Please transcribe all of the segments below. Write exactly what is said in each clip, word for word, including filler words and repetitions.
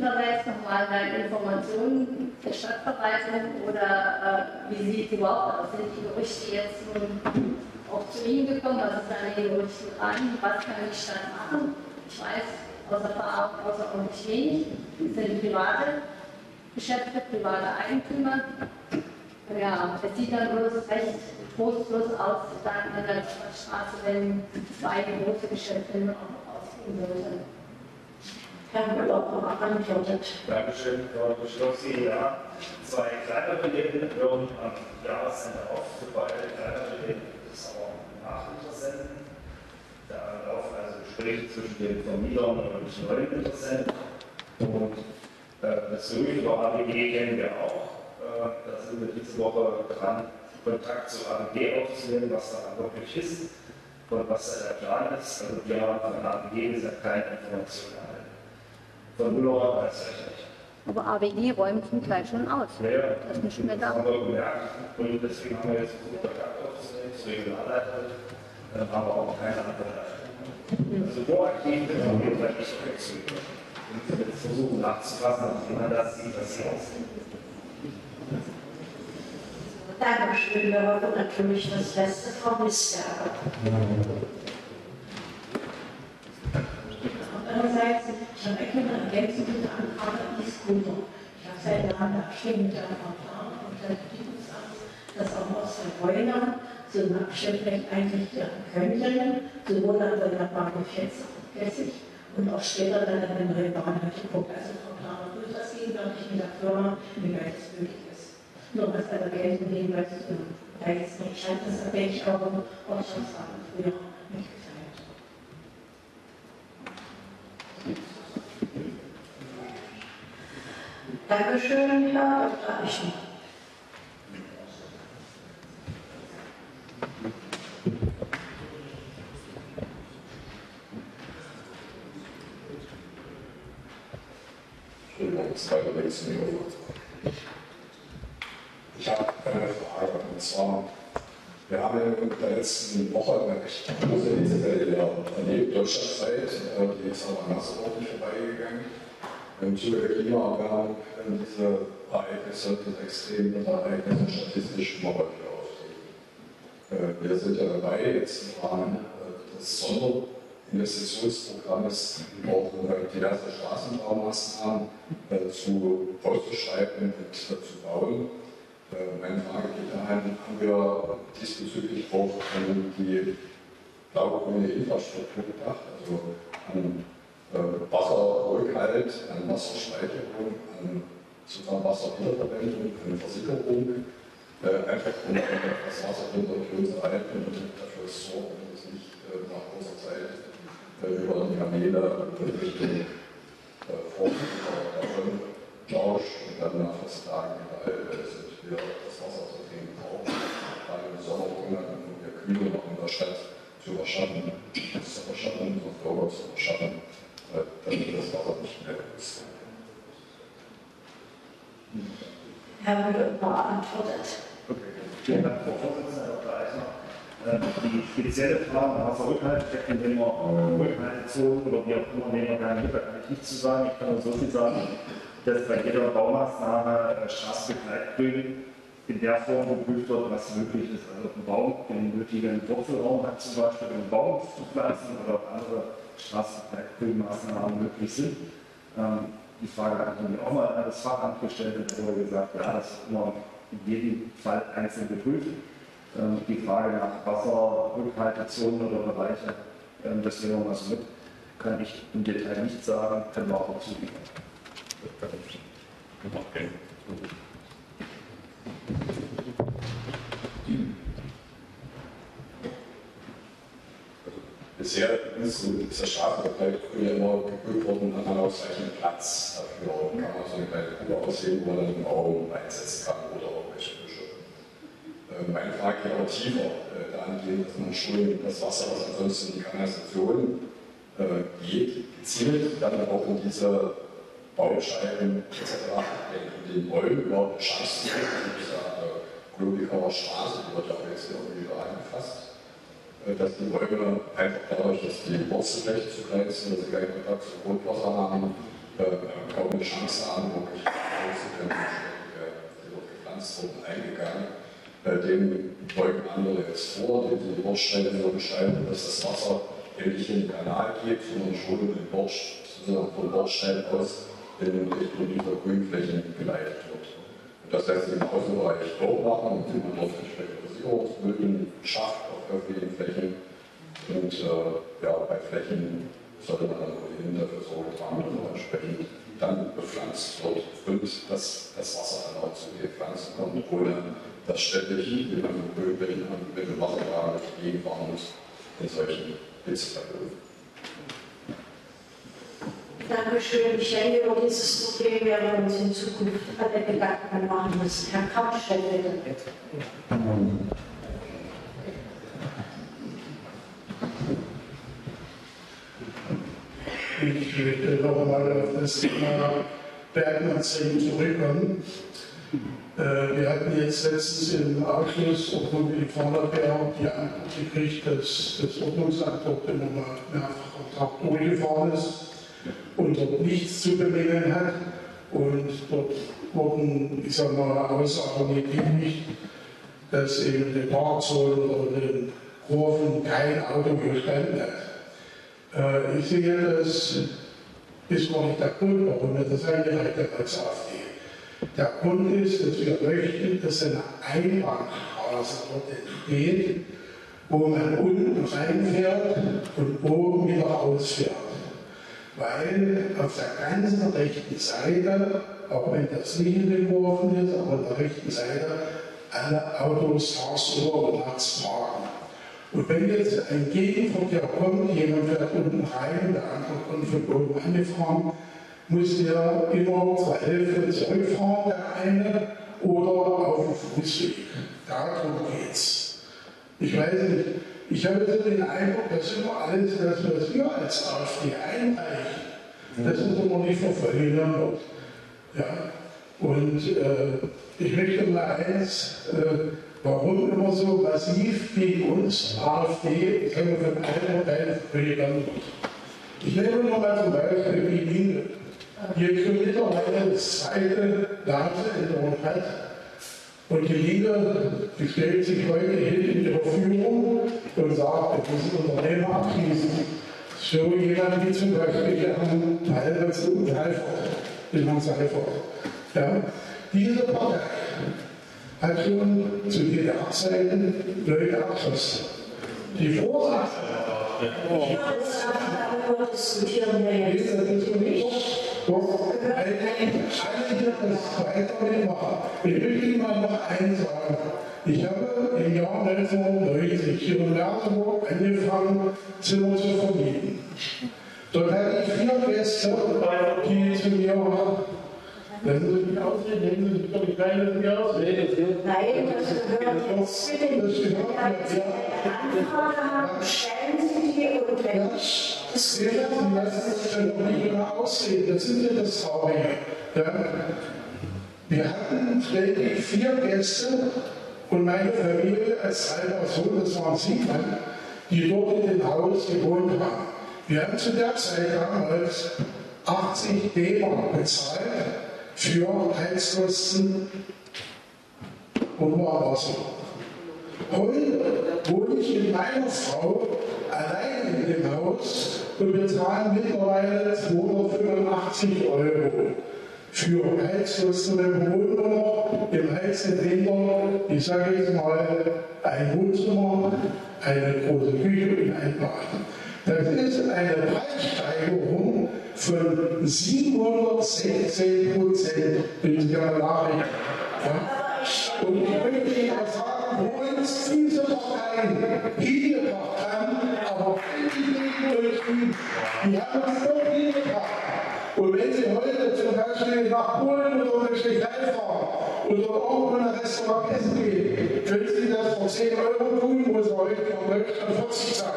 unterwegs nochmal deine Informationen der Stadtverwaltung oder äh, wie sieht es überhaupt aus? Sind die Gerüchte jetzt nun auch zu Ihnen gekommen? Was ist an den Gerüchten dran? Was kann die Stadt machen? Ich weiß außer Verarbeitung außerordentlich wenig. Es sind private Geschäfte, private Eigentümer. Ja, es sieht dann bloß recht trostlos aus, dann in der Straße, wenn zwei große Geschäfte nur noch ausgehen würden. Herr Müller, noch beantwortet. Dankeschön, Frau Beschlossi. Ja, zwei kleinere Läden hören am Jahresende auf, wobei kleinere Läden das auch Nachinteressenten. Da laufen also Gespräche zwischen den Vermietern und neuen Interessenten. Und äh, das Gerücht über A B G kennen wir auch. Äh, da sind wir diese Woche dran, Kontakt zu A B G aufzunehmen, was da wirklich ist und was da der Plan ist. Also wir haben von A B G gesagt keine Informationen erhalten. Von Müller weiß ich nicht. Aber A B G räumt zum Teil schon aus. Ja, ja. Das ist nicht mehr da. Das haben wir gemerkt. Und deswegen haben wir jetzt versucht, Kontakt aufzunehmen, zur Regionalleitung. Dann haben wir auch keine Antwort. Also proaktiv ist auf jeden Fall nicht so wechseln. Und wir versuchen nachzufassen, wie man das sieht, was hier aussieht. Dankeschön, wir hoffen natürlich das Beste, Frau Missberger. Andererseits, ich habe eigentlich eine Ergänzung mit der Anfrage an die Scooter. Ich habe seit Jahren abgestimmt mit der Verfahren und der Verdienstamt, dass auch aus der Beuler so ein Abstellfläche einrichten könnten, sowohl an der Bahnhof vierzig und auch später dann an den Rennbahn geguckt. Also Frau Planer, durch das gegenwärtig mit der Firma, wie weit es möglich ist. Nur was bei der Geltung jedenfalls, da jetzt nicht scheint, das habe ich auch im Ortschaftsrat früher mitgeteilt. Dankeschön, Herr Doktor Eichen. Ich habe eine Frage, und zwar, wir haben in der letzten Woche eine recht große Hitzewelle erlebt, deutschlandweit, die ist aber an Nassau nicht vorbeigegangen. Im Zuge der Klimaerwärmung werden diese Ereignisse, diese extremen Ereignisse statistisch immer häufiger auftreten. Wir sind ja dabei, jetzt im Rahmen des Sonderinvestitionsprogramms auch diverse Straßenbaumaßnahmen zu auszuschreiben und zu bauen. Meine Frage geht dahin, haben wir diesbezüglich auch an die blau-grüne Infrastruktur gedacht, also an Wasserrückhalt, an Wasserspeicherung, an sogar Wasserwiederverwendung, an Versickerung, einfach um das Wasser hinter uns zu halten und dafür sorgen, dass es nicht nach kurzer Zeit über die Kanäle Richtung Vorflieger davon lauscht und dann nach vierzig Tagen überall sind wir das Wasser zu dringend brauchen, gerade im Sommermonaten, um der Kühle noch in der Stadt zu überschatten, zu überschatten, unsere Bürger zu überschatten, damit das Wasser nicht mehr ist. Herr Müller beantwortet. Okay, vielen Dank, Frau Vorsitzende, Herr Doktor Eichner. Die spezielle Frage nach Wasserrückhalteflächen, wenn wir Rückhaltezonen oder wie auch immer nehmen wir gerne mit, da kann ich nichts zu sagen. Ich kann nur so viel sagen, dass bei jeder Baumaßnahme Straßenbegleitgrün in der Form geprüft wird, was möglich ist. Also ein Baum, den nötigen Wurzelraum hat, zum Beispiel einen Baum zu pflanzen oder auch andere Straßenbegleitgrünmaßnahmen möglich sind. Ähm, die Frage hat man mir auch mal an das Fachamt gestellt und wurde gesagt, ja, das ist immer in jedem Fall einzeln geprüft. Ähm, die Frage nach Wasserrückhaltezonen oder Bereiche, ähm, das nehmen wir mal so mit, kann ich im Detail nicht sagen, können wir auch dazu liefern. Okay. Bisher ist der Straßenbegleitgrün immer geprüft worden, hat man ausreichend Platz dafür, kann man so eine kleine Kuh aussehen, wo man dann einen Baum einsetzen kann oder irgendwelche Büsche. Meine Frage geht aber tiefer, dahingehend, dass man schon das Wasser, was ansonsten in die Kanalisation geht, gezielt dann auch in diese Bauscheiben et cetera in den Bäumen über eine Chance zu geben, dieser Globikaler Straße, die wird ja auch jetzt irgendwie wieder angefasst, dass die Bäume einfach dadurch, dass die Wurzelfläche zu klein ist, dass sie keinen Kontakt zum Grundwasser haben, äh, kaum eine Chance haben, wirklich große Dämmungsstücke, die dort gepflanzt wurden, eingegangen. Äh, dem beugen andere jetzt vor, die die Bordsteine so gestalten, dass das Wasser endlich in den Kanal geht, sondern schon den Bordst vom Bordstein aus in Richtung dieser Grünflächen geleitet wird. Und das heißt, im Außenbereich auch machen, und man dort entsprechende Versicherungsböden schafft auf öffentlichen Flächen. Und äh, ja, bei Flächen sollte man dann ohnehin dafür Sorge tragen, dass man entsprechend dann bepflanzt wird und dass das Wasser dann auch zu den Pflanzen kommt, ohne dass ständig jemand mit Böden mit dem Wasserwagen gegenfahren muss in solchen Hitzeperioden. Dankeschön. Ich denke, über dieses Problem werden wir uns in Zukunft alle Gedanken machen müssen. Herr Kapp, stellen Sie bitte. Ich möchte noch einmal auf das Thema Bergmannsring zurückkommen. Äh, wir hatten jetzt letztens im Ausschuss, obwohl wir in Vorderberg die Antwort gekriegt, dass das Ordnungsamt dort immer mal mehrfach am Tag durchgefahren ist und dort nichts zu bemängeln hat. Und dort wurden, ich sage mal, Aussagen getätigt, dass eben in den Parkzonen oder in den Kurven kein Auto gestanden hat. Äh, ich sehe, das ist gar nicht der Grund, warum wir das eingereicht haben als AfD. Der Grund ist, dass wir möchten, dass eine Einbahnstraße dort entsteht, wo man unten reinfährt und oben wieder rausfährt. Weil auf der ganzen rechten Seite, auch wenn das nicht in den Kurven ist, aber auf der rechten Seite alle Autos tagsüber und nachts parken. Und wenn jetzt ein Gegenverkehr kommt, jemand fährt unten rein, der andere kommt von oben angefahren, muss der immer zur Hälfte zurückfahren, der eine, oder auf dem Fußweg. Darum geht's. Ich weiß nicht, ich habe so den Eindruck, dass immer alles das, was wir als AfD einreichen, das ist immer nicht verfolgen wird. Ja? Und äh, ich möchte mal eins, äh, warum immer so massiv gegen uns AfD, ich habe von allen Parteien verfolgen wird. Ich nehme nur mal zum Beispiel die Linke. Die schon mittlerweile das zweite Landesänderung hat. Und die Linke, die stellt sich heute hin in ihrer Führung und sagt, wir müssen Unternehmer abschließen. So jemand wie zum Beispiel Herrn Teilweise und Seifert, den Herrn Seifert. Ja, diese Partei hat schon zu D D R-Zeiten Leute erschossen. Die Vorsitzende. Ich würde es darüber diskutieren, wer jetzt nicht. Doch, alle hier das weitermachen. Ich möchte Ihnen mal noch eins sagen. Ich habe im Jahr neunzehnhundertneunzig hier in Merseburg angefangen, Zimmer zu vermieten. Dort hatte ich vier Gäste, die zu mir waren. Lassen Sie mich ausreden, nehmen Sie sich doch nicht rein, lassen Sie mich ausreden. Nein, das gehört jetzt zu den Anfrage haben, stellen Sie die und wenn nicht, das wäre, Sie lassen sich dann noch nicht immer ausreden, das sind ja das Traurige. Ja? Wir hatten ständig vier Gäste und meine Familie als drei Personen, das waren sieben, die dort in dem Haus gewohnt haben. Wir haben zu der Zeit damals achtzig D-Mark bezahlt für Heizkosten und Warmwasser. Heute wohne ich mit meiner Frau allein in dem Haus und bezahlen mittlerweile zweihundertfünfundachtzig Euro für Heizkosten im Wohnzimmer, im heißen Winter, ich sage jetzt mal, ein Wohnzimmer, eine große Küche und ein Bad. Das ist eine Preissteigerung von siebenhundertsechzehn Prozent in der Nachricht. Ja? Und ich möchte Ihnen auch sagen, wo uns diese Parteien hingebracht haben, aber nicht durchführen. Die haben uns doch hingebracht. Und wenn Sie heute zum Beispiel nach Polen oder nach Tschechei fahren oder irgendwo in ein Restaurant essen gehen, können Sie das für zehn Euro tun, wo Sie heute in Deutschland vierzig zahlen.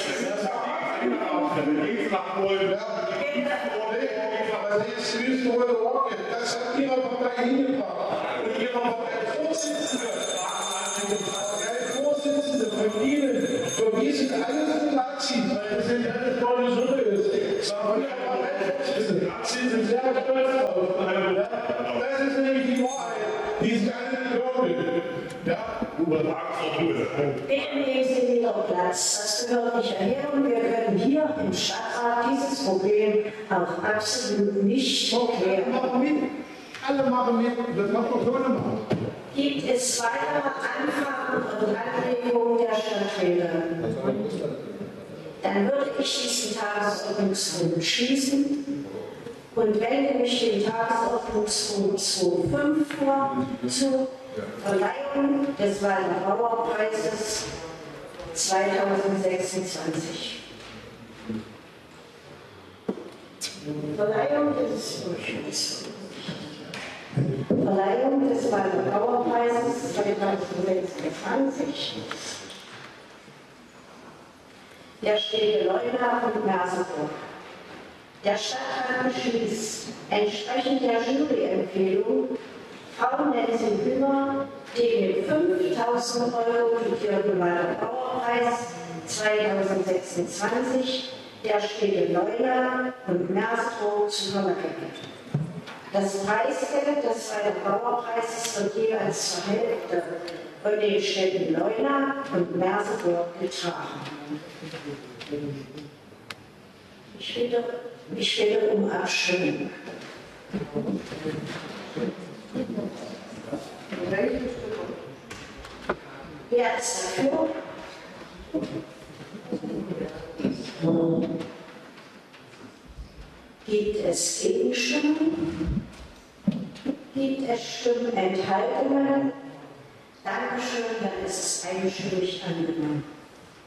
Nach Polen, ja. Aber das ist das hat Ihre Partei hingebracht. Und Ihre Parteivorsitzende, der Vorsitzende von Ihnen, von die sind alles Nazis, weil das sind alles keine Summe ist. Sagen wir aber, Nazis sind Bitte nehmen Sie wieder Platz. Das gehört nicht daher und wir können hier im Stadtrat dieses Problem auch absolut nicht klären. Alle machen mit, das macht doch so eine Macht. Gibt es weitere Anfragen und Anregungen der Stadträte? Dann würde ich diesen Tagesordnungspunkt schließen und wende mich dem Tagesordnungspunkt zwei Punkt fünf vor zur Verleihung des Walder Bauerpreises zweitausendsechsundzwanzig. Verleihung des Verleihung des Walder Bauerpreises zweitausendsechsundzwanzig. Der Städte Leuna und Merseburg. Der Stadtrat beschließt, entsprechend der Juryempfehlung, Frau Nancy Hümer den mit fünftausend Euro dotierten Walder Bauerpreis zweitausendsechsundzwanzig der Städte Leuna und Merseburg zu verleihen. Das Preisgeld des Walder Bauerpreises wird jeweils zur Hälfte von den Städten Leuna und Merseburg getragen. Ich bitte, ich bitte um Abstimmung. Wer ist dafür? Gibt es Gegenstimmen? Gibt es Stimmenthaltungen? Dankeschön, dann ist es einstimmig angenommen.